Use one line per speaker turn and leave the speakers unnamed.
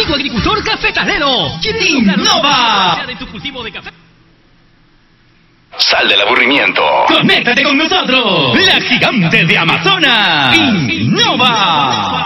amigo agricultor cafetalero. ¡Innova!
Sal del aburrimiento.
¡Conéctate con nosotros! ¡La gigante de Amazonas! ¡Innova!